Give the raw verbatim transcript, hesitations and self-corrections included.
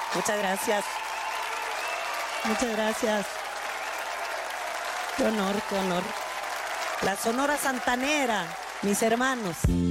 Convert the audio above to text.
Muchas gracias. Muchas gracias. Qué honor, qué honor. La Sonora Santanera, mis hermanos.